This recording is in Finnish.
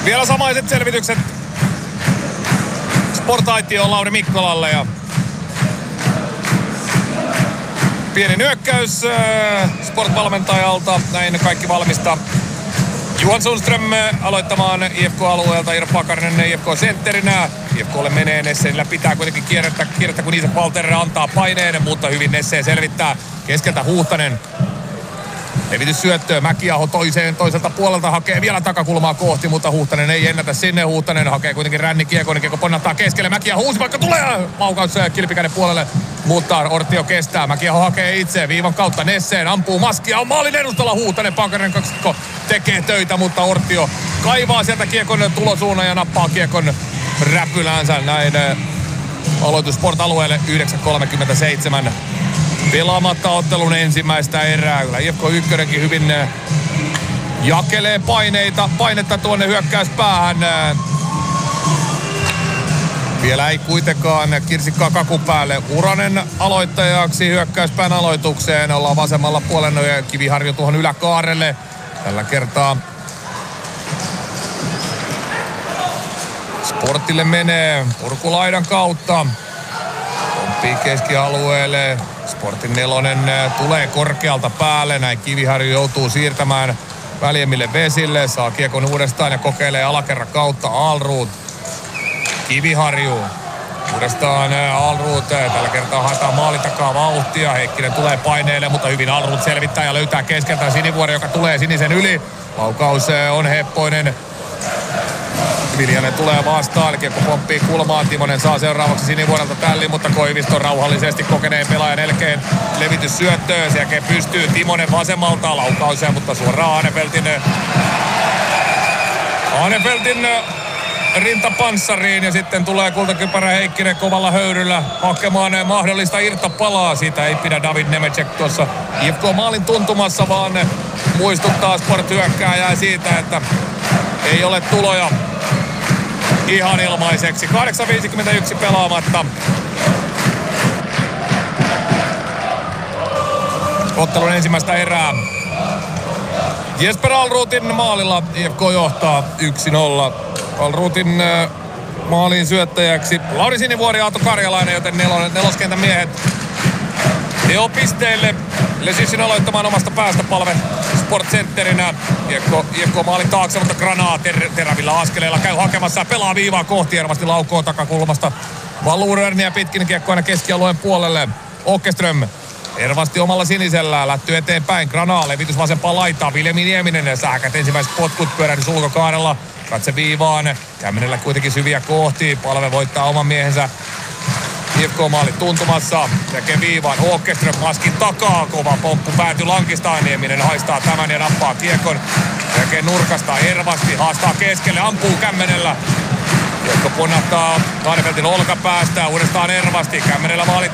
Vielä samaiset selvitykset Sport-aitioon Lauri Mikkolalle ja pieni nyökkäys Sport-valmentajalta. Näin kaikki valmista. Johan Sundström aloittamaan IFK-alueelta. Iiro Pakarinen IFK-sentterinä. IFK:lle menee Nessenillä. Pitää kuitenkin kierrettä kun Isak Walter antaa paineen, mutta hyvin Nesse selvittää. Keskeltä Huuhtanen. Levitys syöttöä. Mäkiaho toiselta puolelta hakee vielä takakulmaa kohti, mutta Huuhtanen ei ennätä sinne. Huuhtanen hakee kuitenkin rännikiekon. Kiekko ponnahtaa keskelle. Mäkiaho uusi paikka tulee. Laukaus Kilpikäinen puolelle, mutta Ortio kestää. Mäkiaho hakee itse viivan kautta Nesseen. Ampuu maskia. On maalin edustalla Huuhtanen. Pakarinen kaksikko tekee töitä, mutta Ortio kaivaa sieltä kiekon tulosuunnan ja nappaa kiekon räpyläänsä. Näin aloitus Sport-alueelle 9.37. Pelaamatta ottelun ensimmäistä erää. Kyllä IFK Ykkönenkin hyvin jakelee painetta tuonne hyökkäyspäähän. Vielä ei kuitenkaan kirsikkaa kakun päälle. Uranen aloittajaksi hyökkäyspään aloitukseen. Ollaan vasemmalla puolella ja Kiviharju tuohon yläkaarelle. Tällä kertaa Sportille menee purkulaidan kautta. Pomppii keskialueelle. Sportin nelonen tulee korkealta päälle. Näin Kiviharju joutuu siirtämään väljemmille vesille. Saa kiekon uudestaan ja kokeilee alakerran kautta Alrud. Kiviharju. Uudestaan Alrud. Tällä kertaa haetaan maalin takaa vauhtia. Heikkinen tulee paineelle, mutta hyvin Alrud selvittää ja löytää keskeltä Sinivuori, joka tulee sinisen yli. Laukaus on heppoinen. Viljanen tulee vastaan, kiekko pomppii kulmaan, Timonen saa seuraavaksi Sinivuorelta tälli, mutta Koivisto rauhallisesti kokeneen pelaajan elkeen levitys syöttöön, sen jälkeen pystyy Timonen vasemmalta laukauseen, mutta suoraan Ahnefeltin rintapanssariin ja sitten tulee kultakypärä Heikkinen kovalla höyryllä hakemaan mahdollista irtopalaa. Siitä ei pidä David Nemecek tuossa IFK-maalin tuntumassa, vaan muistuttaa Sport-hyökkääjää siitä, että ei ole tuloja ihan ilmaiseksi. 8.51 pelaamatta. Ottelun ensimmäistä erää. Jesper Alrudin maalilla IFK johtaa 1-0. Alrudin maalin syöttäjäksi Lauri Sinivuori ja Aato Karjalainen, joten neloskentän miehet teopisteille. Lesissin aloittamaan omasta päästä palve Sport-sentterinä. IFK maalin taakse, mutta Granaa terävillä askeleilla käy hakemassa ja pelaa viivaa kohti. Ervasti laukoo takakulmasta. Valuu Rörniä pitkin kiekko aina keskialueen puolelle. Åkerström. Ervasti omalla sinisellä. Lätty eteenpäin. Granaa levitys vasempaan laitaan. Viljami Nieminen ja sähkät ensimmäiset potkut pyörähdys ulkokaarella. Katse viivaan. Kämmenellä kuitenkin syviä kohti. Palve voittaa oman miehensä. IFK-maali tuntumassa, tekee viivaan, Åkerström maskin takaa, kova pomppu päätyy lankistaan, Nieminen haistaa tämän ja nappaa kiekon, tekee nurkasta Ervasti, haastaa keskelle, ampuu Kämmenellä, kiekko punnahtaa Ahnefeltin olkapäästä, uudestaan Ervasti, Kämmenellä maali